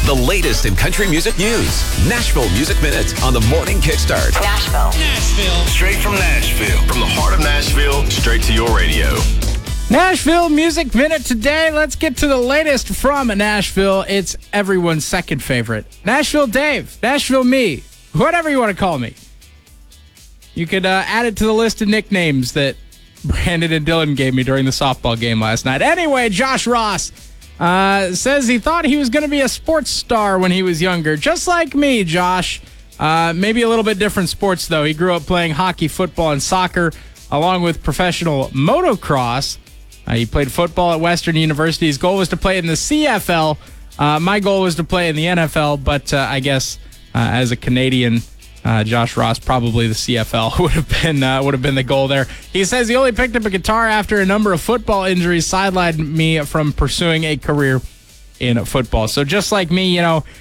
The latest in country music news. Nashville Music Minute on the Morning Kickstart. Nashville. Straight from Nashville. From the heart of Nashville, straight to your radio. Nashville Music Minute today. Let's get to the latest from Nashville. It's everyone's second favorite. Nashville Dave, Nashville me, whatever you want to call me. You could add it to the list of nicknames that Brandon and Dylan gave me during the softball game last night. Anyway, Josh Ross says he thought he was going to be a sports star when he was younger. Just like me, Josh. Maybe a little bit different sports, though. He grew up playing hockey, football, and soccer, along with professional motocross. He played football at Western University. His goal was to play in the CFL. My goal was to play in the NFL, but I guess as a Canadian, Josh Ross, probably the CFL would have been the goal there. He says he only picked up a guitar after a number of football injuries sidelined me from pursuing a career in football. So just like me,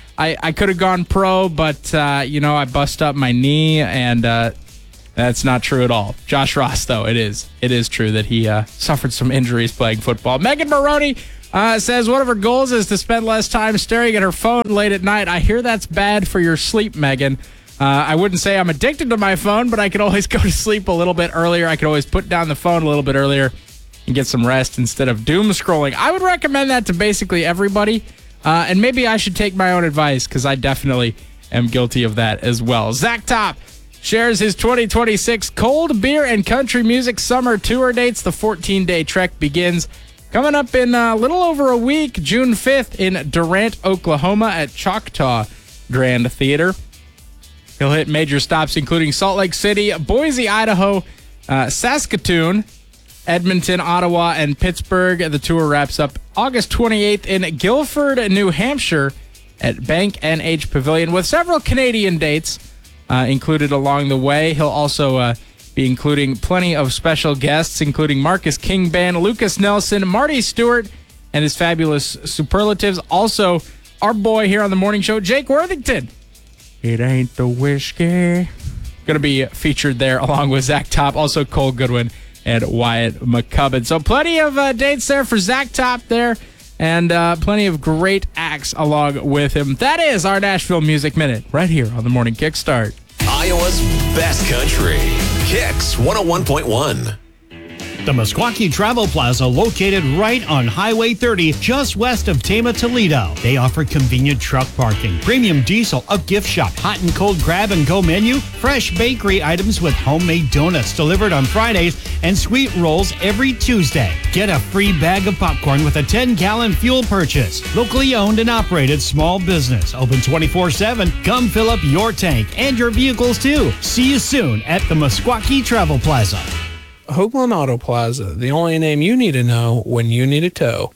I could have gone pro, but I bust up my knee, and that's not true at all. Josh Ross, though, it is true that he suffered some injuries playing football. Megan Maroney says one of her goals is to spend less time staring at her phone late at night. I hear that's bad for your sleep, Megan. I wouldn't say I'm addicted to my phone, but I could always go to sleep a little bit earlier. I could always put down the phone a little bit earlier and get some rest instead of doom scrolling. I would recommend that to basically everybody, and maybe I should take my own advice because I definitely am guilty of that as well. Zach Top shares his 2026 Cold Beer and Country Music Summer Tour dates. The 14-day trek begins coming up in a little over a week, June 5th in Durant, Oklahoma at Choctaw Grand Theater. He'll hit major stops including Salt Lake City, Boise, Idaho, Saskatoon, Edmonton, Ottawa, and Pittsburgh. The tour wraps up August 28th in Guilford, New Hampshire at Bank NH Pavilion with several Canadian dates included along the way. He'll also be including plenty of special guests, including Marcus King Band, Lucas Nelson, Marty Stewart, and his fabulous superlatives. Also, our boy here on the morning show, Jake Worthington. It ain't the whiskey. Going to be featured there along with Zach Top, also Cole Goodwin and Wyatt McCubbin. So plenty of dates there for Zach Top there, and plenty of great acts along with him. That is our Nashville Music Minute right here on the Morning Kickstart. Iowa's best country. Kicks 101.1. The Meskwaki Travel Plaza, located right on Highway 30, just west of Tama, Toledo. They offer convenient truck parking, premium diesel, a gift shop, hot and cold grab-and-go menu, fresh bakery items with homemade donuts delivered on Fridays, and sweet rolls every Tuesday. Get a free bag of popcorn with a 10-gallon fuel purchase. Locally owned and operated small business. Open 24/7. Come fill up your tank and your vehicles, too. See you soon at the Meskwaki Travel Plaza. Hoagland Auto Plaza, the only name you need to know when you need a tow.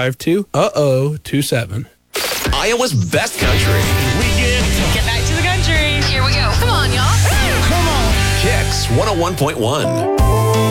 752-27. Iowa's best country. Get back to the country. Here we go. Come on, y'all. Come on. Kicks 101.1.